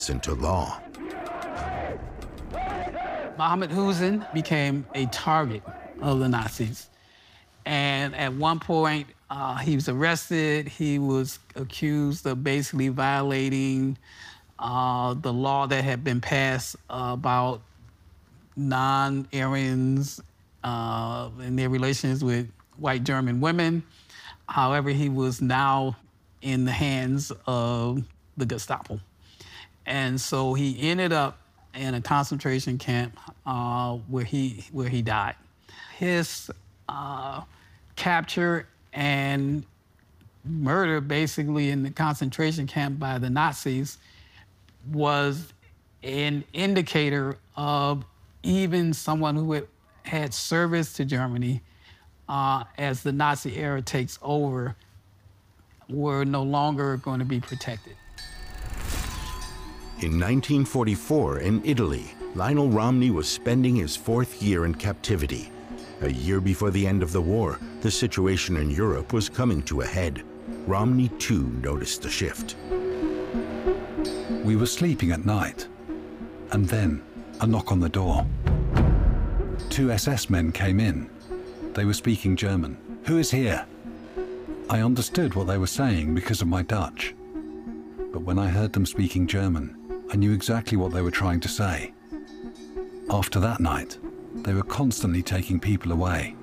into law. Mohammed Hussein became a target of the Nazis. And at one point, he was arrested. He was accused of basically violating the law that had been passed about non-Aryans and their relations with white German women. However, he was now in the hands of the Gestapo. And so he ended up in a concentration camp where he died. His capture and murder, basically, in the concentration camp by the Nazis was an indicator of even someone who had service to Germany as the Nazi era takes over, were no longer going to be protected. In 1944, in Italy, Lionel Romney was spending his 4th year in captivity. A year before the end of the war, the situation in Europe was coming to a head. Romney, too, noticed a shift. We were sleeping at night, and then a knock on the door. 2 SS men came in. They were speaking German. "Who is here?" I understood what they were saying because of my Dutch. But when I heard them speaking German, I knew exactly what they were trying to say. After that night, they were constantly taking people away.